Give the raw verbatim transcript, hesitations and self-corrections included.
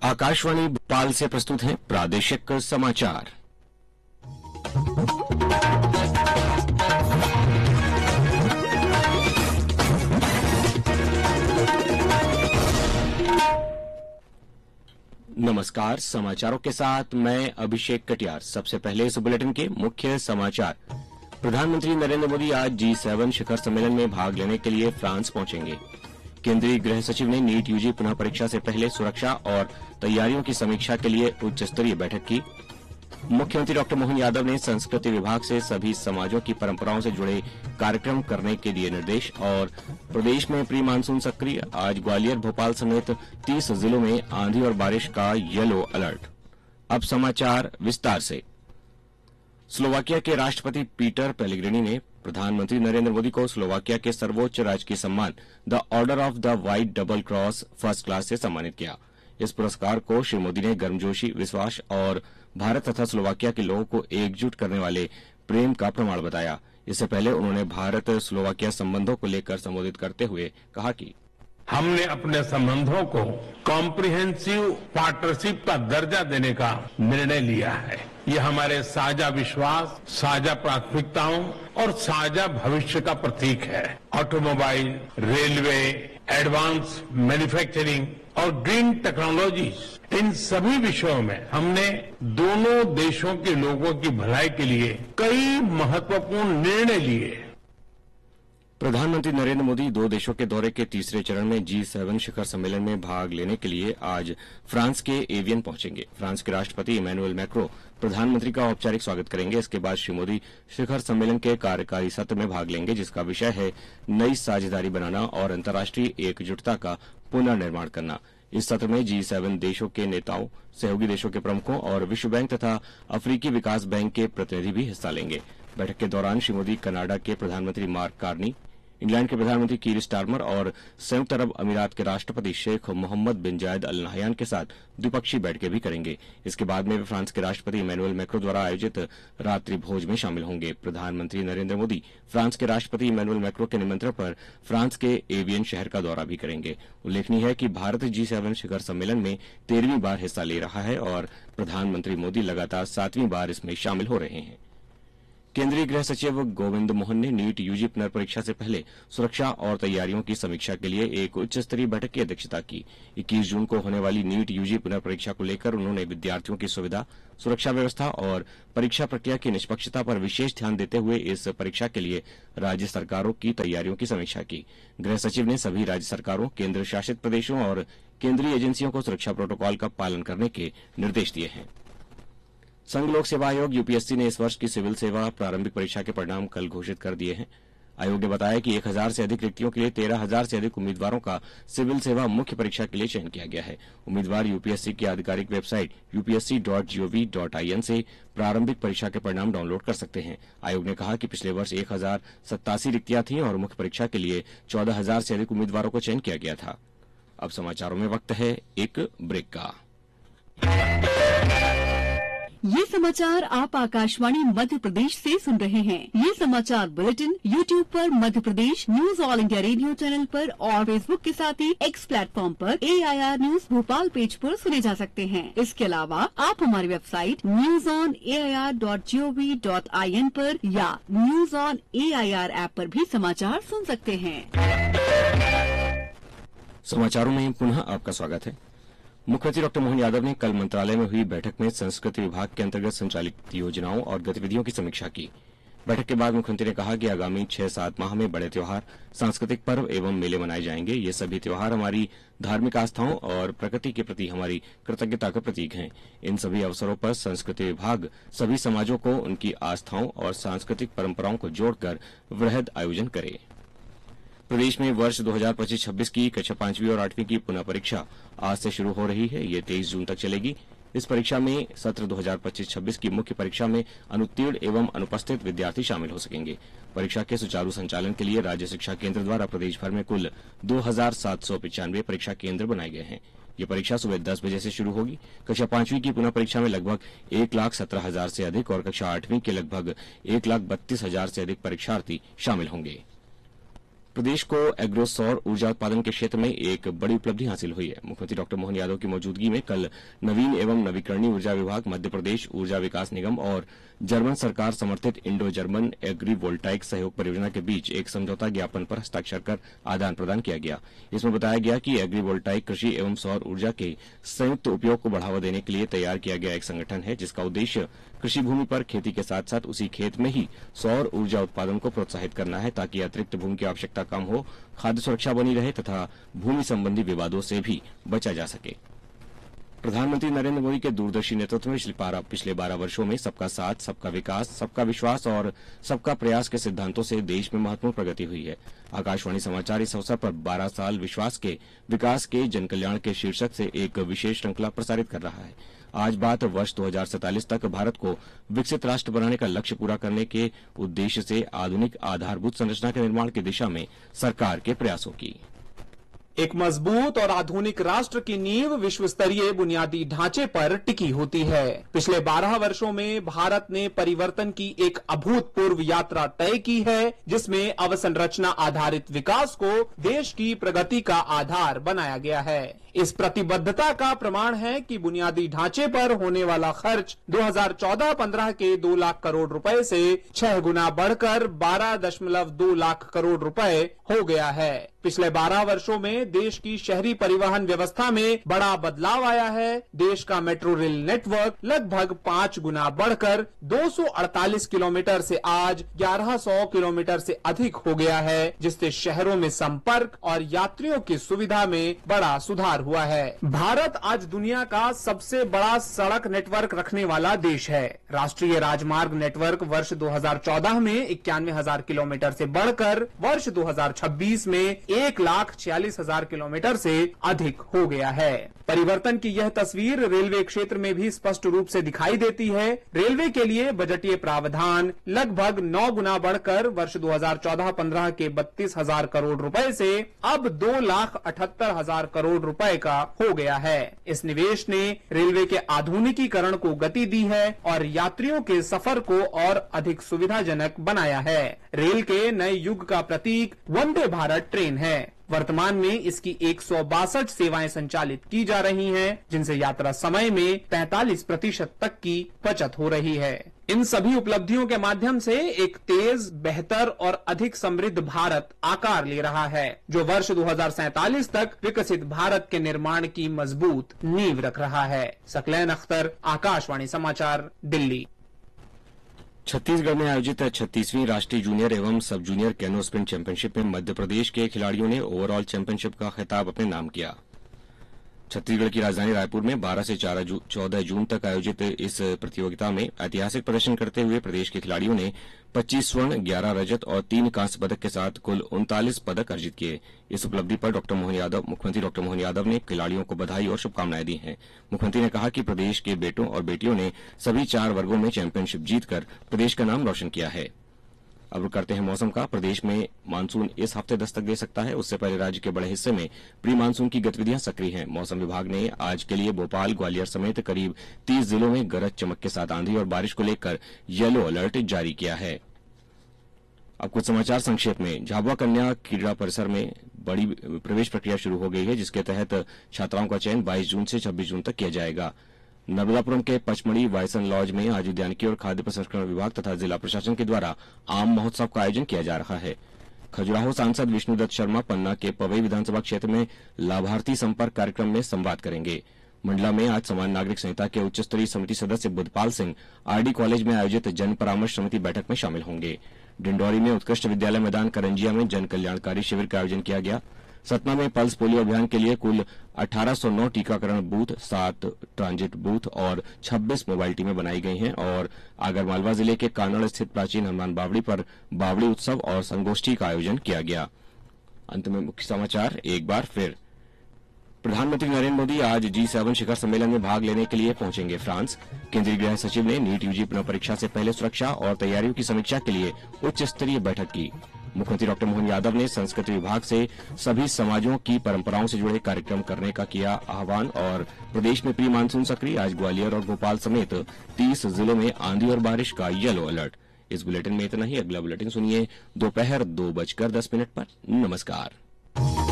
आकाशवाणी भोपाल से प्रस्तुत हैं प्रादेशिक समाचार। नमस्कार, समाचारों के साथ मैं अभिषेक कटियार। सबसे पहले इस बुलेटिन के मुख्य समाचार। प्रधानमंत्री नरेंद्र मोदी आज जी सेवन शिखर सम्मेलन में भाग लेने के लिए फ्रांस पहुंचेंगे। केंद्रीय गृह सचिव ने नीट यूजी पुनः परीक्षा से पहले सुरक्षा और तैयारियों की समीक्षा के लिए उच्च स्तरीय बैठक की। मुख्यमंत्री डॉक्टर मोहन यादव ने संस्कृति विभाग से सभी समाजों की परंपराओं से जुड़े कार्यक्रम करने के दिए निर्देश। और प्रदेश में प्री मानसून सक्रिय, आज ग्वालियर, भोपाल समेत तीस जिलों में आंधी और बारिश का येलो अलर्ट। अब समाचार विस्तार से। स्लोवाकिया के राष्ट्रपति पीटर पेलेग्रिनी ने प्रधानमंत्री नरेंद्र मोदी को स्लोवाकिया के सर्वोच्च राजकीय सम्मान the order of the white double cross first class से सम्मानित किया। इस पुरस्कार को श्री मोदी ने गर्मजोशी, विश्वास और भारत तथा स्लोवाकिया के लोगों को एकजुट करने वाले प्रेम का प्रमाण बताया। इससे पहले उन्होंने भारत स्लोवाकिया संबंधों को लेकर संबोधित करते हुए कहा कि हमने अपने संबंधों को कॉम्प्रिहेंसिव पार्टनरशिप का दर्जा देने का निर्णय लिया है। ये हमारे साझा विश्वास, साझा प्राथमिकताओं और साझा भविष्य का प्रतीक है। ऑटोमोबाइल, रेलवे, एडवांस मैन्युफैक्चरिंग और ग्रीन टेक्नोलॉजीज, इन सभी विषयों में हमने दोनों देशों के लोगों की भलाई के लिए कई महत्वपूर्ण निर्णय लिए। प्रधानमंत्री नरेंद्र मोदी दो देशों के दौरे के तीसरे चरण में जी सेवन शिखर सम्मेलन में भाग लेने के लिए आज फ्रांस के एवियन पहुंचेंगे। फ्रांस के राष्ट्रपति इमैनुअल मैक्रों प्रधानमंत्री का औपचारिक स्वागत करेंगे। इसके बाद श्री मोदी शिखर सम्मेलन के कार्यकारी सत्र में भाग लेंगे, जिसका विषय है नई साझेदारी बनाना और अंतर्राष्ट्रीय एकजुटता का पुनर्निर्माण करना। इस सत्र में जी सेवन देशों के नेताओं, सहयोगी देशों के प्रमुखों और विश्व बैंक तथा अफ्रीकी विकास बैंक के प्रतिनिधि भी हिस्सा लेंगे। बैठक के दौरान श्री मोदी कनाडा के प्रधानमंत्री मार्क कार्नी, इंग्लैंड के प्रधानमंत्री कीर स्टारमर और संयुक्त अरब अमीरात के राष्ट्रपति शेख मोहम्मद बिन जायद अल नहयान के साथ द्विपक्षीय बैठकें भी करेंगे। इसके बाद में वे फ्रांस के राष्ट्रपति इमैनुअल मैक्रों द्वारा आयोजित रात्रि भोज में शामिल होंगे। प्रधानमंत्री नरेंद्र मोदी फ्रांस के राष्ट्रपति इमैनुअल मैक्रों के निमंत्रण पर फ्रांस के एवियन शहर का दौरा भी करेंगे। उल्लेखनीय है कि भारत जी सेवन शिखर सम्मेलन में तेरहवीं बार हिस्सा ले रहा है और प्रधानमंत्री मोदी लगातार सातवीं बार इसमें शामिल हो रहे हैं। केंद्रीय गृह सचिव गोविंद मोहन ने नीट यूजी पुनर्परीक्षा से पहले सुरक्षा और तैयारियों की समीक्षा के लिए एक उच्च स्तरीय बैठक की अध्यक्षता की। इक्कीस जून को होने वाली नीट यूजी पुनर्परीक्षा को लेकर उन्होंने विद्यार्थियों की सुविधा, सुरक्षा व्यवस्था और परीक्षा प्रक्रिया की निष्पक्षता पर विशेष ध्यान देते हुए इस परीक्षा के लिए राज्य सरकारों की तैयारियों की समीक्षा की। गृह सचिव ने सभी राज्य सरकारों, केंद्र शासित प्रदेशों और केंद्रीय एजेंसियों को सुरक्षा प्रोटोकॉल का पालन करने के निर्देश दिए हैं। संघ लोक सेवा आयोग यूपीएससी ने इस वर्ष की सिविल सेवा प्रारंभिक परीक्षा के परिणाम कल घोषित कर दिए हैं। आयोग ने बताया कि एक हजार से अधिक रिक्तियों के लिए तेरह हजार से अधिक उम्मीदवारों का सिविल सेवा मुख्य परीक्षा के लिए चयन किया गया है। उम्मीदवार यूपीएससी की आधिकारिक website UPSC dot gov dot IN से प्रारंभिक परीक्षा के परिणाम डाउनलोड कर सकते हैं। आयोग ने कहा कि पिछले वर्ष एक हजार सत्तासी रिक्तियां थीं और मुख्य परीक्षा के लिए चौदह हजार से अधिक उम्मीदवारों को चयन किया गया था। अब समाचारों में वक्त है एक ब्रेक का। ये समाचार आप आकाशवाणी मध्य प्रदेश से सुन रहे हैं। ये समाचार बुलेटिन यूट्यूब पर Madhya Pradesh news all India radio channel पर और फेसबुक के साथ ही एक्स प्लेटफॉर्म पर ए I R news Bhopal page पर सुने जा सकते हैं। इसके अलावा आप हमारी website news on A I R dot G O V dot I N पर या news on A I R app पर भी समाचार सुन सकते हैं। समाचारों में पुनः आपका स्वागत है। मुख्यमंत्री डॉक्टर मोहन यादव ने कल मंत्रालय में हुई बैठक में संस्कृति विभाग के अंतर्गत संचालित योजनाओं और गतिविधियों की समीक्षा की। बैठक के बाद मुख्यमंत्री ने कहा कि आगामी छह सात माह में बड़े त्योहार, सांस्कृतिक पर्व एवं मेले मनाए जाएंगे। ये सभी त्योहार हमारी धार्मिक आस्थाओं और प्रकृति के प्रति हमारी कृतज्ञता का प्रतीक हैं। इन सभी अवसरों पर संस्कृति विभाग सभी समाजों को उनकी आस्थाओं और सांस्कृतिक परंपराओं को जोड़कर वृहद आयोजन करे। प्रदेश में वर्ष दो हजार पच्चीस छब्बीस की कक्षा पांचवी और आठवीं की पुनः परीक्षा आज से शुरू हो रही है। ये तेईस जून तक चलेगी। इस परीक्षा में सत्र दो हजार पच्चीस छब्बीस की मुख्य परीक्षा में अनुत्तीर्ण एवं अनुपस्थित विद्यार्थी शामिल हो सकेंगे। परीक्षा के सुचारू संचालन के लिए राज्य शिक्षा केंद्र द्वारा प्रदेश भर में कुल दो हजार सात सौ पिचानवे परीक्षा केंद्र बनाए गए हैं। ये परीक्षा सुबह दस बजे से शुरू होगी। कक्षा पांचवी की पुनः परीक्षा में लगभग एक लाख सत्रह हजार से अधिक और कक्षा आठवीं के लगभग एक लाख बत्तीस हजार से अधिक परीक्षार्थी शामिल होंगे। प्रदेश को एग्रो सौर ऊर्जा उत्पादन के क्षेत्र में एक बड़ी उपलब्धि हासिल हुई है। मुख्यमंत्री डॉक्टर मोहन यादव की मौजूदगी में कल नवीन एवं नवीकरणीय ऊर्जा विभाग, मध्य प्रदेश ऊर्जा विकास निगम और जर्मन सरकार समर्थित इंडो जर्मन एग्री वोल्टाइक सहयोग परियोजना के बीच एक समझौता ज्ञापन पर हस्ताक्षर कर आदान प्रदान किया गया। इसमें बताया गया कि एग्री वोल्टाइक कृषि एवं सौर ऊर्जा के संयुक्त उपयोग को बढ़ावा देने के लिए तैयार किया गया एक संगठन है, जिसका उद्देश्य कृषि भूमि पर खेती के साथ साथ उसी खेत में ही सौर ऊर्जा उत्पादन को प्रोत्साहित करना है, ताकि अतिरिक्त भूमि की आवश्यकता कम हो, खाद्य सुरक्षा बनी रहे तथा भूमि संबंधी विवादों से भी बचा जा सके। प्रधानमंत्री नरेंद्र मोदी के दूरदर्शी नेतृत्व में पिछले बारह वर्षों में सबका साथ, सबका विकास, सबका विश्वास और सबका प्रयास के सिद्धांतों से देश में महत्वपूर्ण प्रगति हुई है। आकाशवाणी समाचार इस अवसर पर बारह साल विश्वास के, विकास के, जनकल्याण के शीर्षक से एक विशेष श्रृंखला प्रसारित कर रहा है। आज बात वर्ष दो हज़ार सैंतालीस तक भारत को विकसित राष्ट्र बनाने का लक्ष्य पूरा करने के उद्देश्य से आधुनिक आधारभूत संरचना के निर्माण की दिशा में सरकार के प्रयासों की। एक मजबूत और आधुनिक राष्ट्र की नींव विश्व स्तरीय बुनियादी ढांचे पर टिकी होती है। पिछले बारह वर्षों में भारत ने परिवर्तन की एक अभूतपूर्व यात्रा तय की है, जिसमें अवसंरचना आधारित विकास को देश की प्रगति का आधार बनाया गया है। इस प्रतिबद्धता का प्रमाण है कि बुनियादी ढांचे पर होने वाला खर्च दो हज़ार चौदह पंद्रह के दो लाख करोड़ रुपए से छह गुना बढ़कर बारह दशमलव दो लाख करोड़ रुपए हो गया है। पिछले बारह वर्षों में देश की शहरी परिवहन व्यवस्था में बड़ा बदलाव आया है। देश का मेट्रो रेल नेटवर्क लगभग पांच गुना बढ़कर दो सौ अड़तालीस किलोमीटर से आज ग्यारह सौ किलोमीटर से अधिक हो गया है, जिससे शहरों में संपर्क और यात्रियों की सुविधा में बड़ा सुधार हुआ है। भारत आज दुनिया का सबसे बड़ा सड़क नेटवर्क रखने वाला देश है। राष्ट्रीय राजमार्ग नेटवर्क वर्ष दो हज़ार चौदह में इक्यानवे हजार किलोमीटर से बढ़कर वर्ष दो हज़ार छब्बीस में एक लाख छियालीस हजार किलोमीटर से अधिक हो गया है। परिवर्तन की यह तस्वीर रेलवे क्षेत्र में भी स्पष्ट रूप से दिखाई देती है। रेलवे के लिए बजटीय प्रावधान लगभग नौ गुना बढ़कर वर्ष दो हज़ार चौदह पंद्रह के बत्तीस हजार करोड़ रुपए से अब दो लाख अठहत्तर हजार करोड़ रुपए का हो गया है। इस निवेश ने रेलवे के आधुनिकीकरण को गति दी है और यात्रियों के सफर को और अधिक सुविधाजनक बनाया है। रेल के नए युग का प्रतीक वंदे भारत ट्रेन है। वर्तमान में इसकी एक सौ बासठ सेवाएं संचालित की जा रही हैं, जिनसे यात्रा समय में पैंतालीस प्रतिशत तक की बचत हो रही है। इन सभी उपलब्धियों के माध्यम से एक तेज, बेहतर और अधिक समृद्ध भारत आकार ले रहा है, जो वर्ष दो हज़ार सैंतालीस तक विकसित भारत के निर्माण की मजबूत नींव रख रहा है। सकलैन अख्तर, आकाशवाणी समाचार, दिल्ली। छत्तीसगढ़ में आयोजित छत्तीसवीं राष्ट्रीय जूनियर एवं सब जूनियर कैनो स्प्रिंट चैंपियनशिप में मध्य प्रदेश के खिलाड़ियों ने ओवरऑल चैंपियनशिप का खिताब अपने नाम किया। छत्तीसगढ़ की राजधानी रायपुर में बारह से चौदह जून तक आयोजित इस प्रतियोगिता में ऐतिहासिक प्रदर्शन करते हुए प्रदेश के खिलाड़ियों ने पच्चीस स्वर्ण, ग्यारह रजत और तीन कांस्य पदक के साथ कुल उनतालीस पदक अर्जित किए। इस उपलब्धि पर डॉक्टर मोहन यादव मुख्यमंत्री डॉक्टर मोहन यादव ने खिलाड़ियों को बधाई और शुभकामनाएं दी हैं। मुख्यमंत्री ने कहा कि प्रदेश के बेटों और बेटियों ने सभी चार वर्गों में चैंपियनशिप जीतकर प्रदेश का नाम रोशन किया है। अब करते हैं मौसम का। प्रदेश में मानसून इस हफ्ते दस्तक दे सकता है। उससे पहले राज्य के बड़े हिस्से में प्री मानसून की गतिविधियां सक्रिय हैं। मौसम विभाग ने आज के लिए भोपाल, ग्वालियर समेत करीब तीस जिलों में गरज चमक के साथ आंधी और बारिश को लेकर येलो अलर्ट जारी किया है। अब कुछ समाचार संक्षेप में। झाबुआ कन्या क्रीड़ा परिसर में बड़ी प्रवेश प्रक्रिया शुरू हो गई है, जिसके तहत छात्राओं का चयन बाईस जून से छब्बीस जून तक किया जाएगा। नर्मदापुरम के पचमढ़ी वायसन लॉज में आज उद्यानिकी और खाद्य प्रसंस्करण विभाग तथा जिला प्रशासन के द्वारा आम महोत्सव का आयोजन किया जा रहा है। खजुराहो सांसद विष्णुदत्त शर्मा पन्ना के पवई विधानसभा क्षेत्र में लाभार्थी संपर्क कार्यक्रम में संवाद करेंगे। मंडला में आज समान नागरिक संहिता के उच्च स्तरीय समिति सदस्य बुद्धपाल सिंह आरडी कॉलेज में आयोजित जन परामर्श समिति बैठक में शामिल होंगे। डिंडौरी में उत्कृष्ट विद्यालय मैदान करंजिया में जन कल्याणकारी शिविर का आयोजन किया गया। सतना में पल्स पोलियो अभियान के लिए कुल अठारह सौ नौ टीकाकरण बूथ, सात ट्रांजिट बूथ और छब्बीस मोबाइल टीमें बनाई गई हैं और आगरमालवा जिले के कानड़ स्थित प्राचीन हनुमान बावड़ी पर बावड़ी उत्सव और संगोष्ठी का आयोजन किया गया। अंत में मुख्य समाचार एक बार फिर। प्रधानमंत्री नरेंद्र मोदी आज जी सेवन शिखर सम्मेलन में भाग लेने के लिए पहुंचेंगे फ्रांस। केंद्रीय गृह सचिव ने नीट यूजी पुनः परीक्षा से पहले सुरक्षा और तैयारियों की समीक्षा के लिए उच्च स्तरीय बैठक की। मुख्यमंत्री डॉक्टर मोहन यादव ने संस्कृति विभाग से सभी समाजों की परंपराओं से जुड़े कार्यक्रम करने का किया आह्वान। और प्रदेश में प्री मानसून सक्रिय, आज ग्वालियर और भोपाल समेत तीस जिलों में आंधी और बारिश का येलो अलर्ट। इस बुलेटिन में इतना ही। अगला बुलेटिन सुनिए दोपहर दो बजकर दस मिनट पर। नमस्कार।